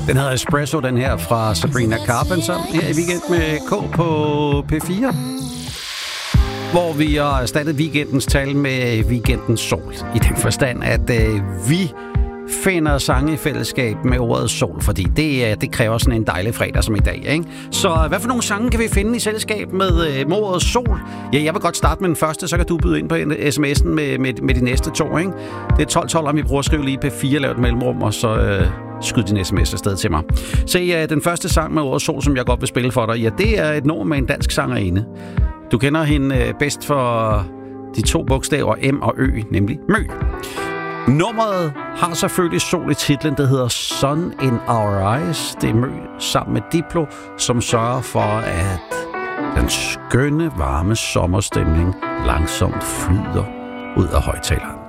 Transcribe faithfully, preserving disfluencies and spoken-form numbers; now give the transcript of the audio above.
Den hedder Espresso, den her fra Sabrina Carpenter, her i Weekend med K på P fire. Hvor vi har erstattet weekendens tal med weekendens sol. I den forstand, at øh, vi finder sange i fællesskab med ordet sol, fordi det, det kræver sådan en dejlig fredag som i dag, ikke? Så hvad for nogle sange kan vi finde i selskab med, øh, med ordet sol? Ja, jeg vil godt starte med den første, så kan du byde ind på sms'en med, med, med de næste to, ikke? Det er tolv tolv, om vi bruger at skrive lige P fire, lave et mellemrum, og så øh, skyd din sms afsted til mig. Se, øh, den første sang med ordet sol, som jeg godt vil spille for dig, ja, det er et nummer med en dansk sangerinde. Du kender hende øh, bedst for de to bogstaver M og Ø, nemlig Mø. Nummeret har selvfølgelig sol i titlen, det hedder Sun in Our Eyes. Det er Mø sammen med Diplo, som sørger for, at den skønne, varme sommerstemning langsomt flyder ud af højtaleren.